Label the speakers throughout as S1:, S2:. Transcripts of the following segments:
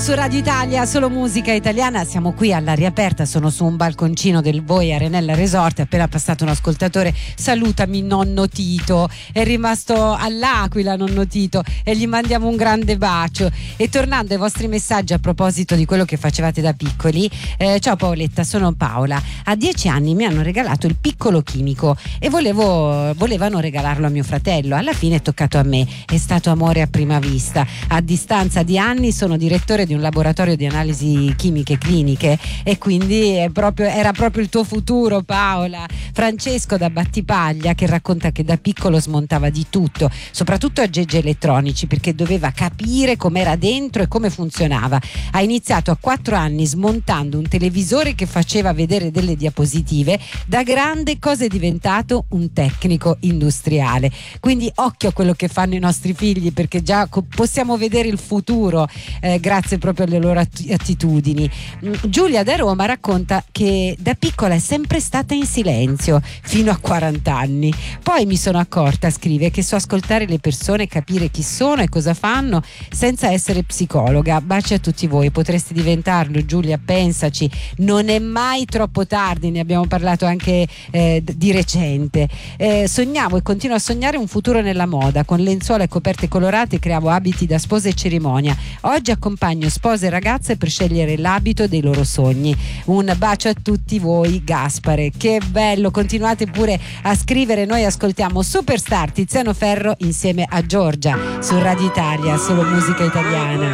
S1: Su Radio Italia, solo musica italiana, siamo qui all'aria aperta, sono su un balconcino del Voi Arenella Resort, è appena passato un ascoltatore, salutami nonno Tito, è rimasto all'Aquila nonno Tito e gli mandiamo un grande bacio. E tornando ai vostri messaggi a proposito di quello che facevate da piccoli, ciao Paoletta, sono Paola, a 10 anni mi hanno regalato il piccolo chimico e volevano regalarlo a mio fratello, alla fine è toccato a me, è stato amore a prima vista. A distanza di anni sono direttore di un laboratorio di analisi chimiche cliniche e quindi era proprio il tuo futuro, Paola. Francesco da Battipaglia, che racconta che da piccolo smontava di tutto, soprattutto aggeggi elettronici, perché doveva capire com'era dentro e come funzionava. Ha iniziato a 4 anni smontando un televisore che faceva vedere delle diapositive. Da grande cosa è diventato? Un tecnico industriale. Quindi occhio a quello che fanno i nostri figli, perché già possiamo vedere il futuro grazie proprio alle loro attitudini. Giulia da Roma racconta che da piccola è sempre stata in silenzio fino a 40 anni. Poi mi sono accorta, scrive, che so ascoltare le persone, capire chi sono e cosa fanno senza essere psicologa. Baci a tutti voi, potreste diventarlo, Giulia, pensaci, non è mai troppo tardi, ne abbiamo parlato anche di recente. Sognavo e continuo a sognare un futuro nella moda, con lenzuola e coperte colorate creavo abiti da sposa e cerimonia. Oggi accompagno spose e ragazze per scegliere l'abito dei loro sogni. Un bacio a tutti voi, Gaspare. Che bello, continuate pure a scrivere, noi ascoltiamo Superstar, Tiziano Ferro insieme a Giorgia su Radio Italia, solo musica italiana.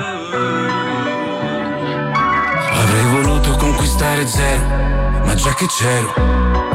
S2: Avrei voluto conquistare zero, ma già che c'ero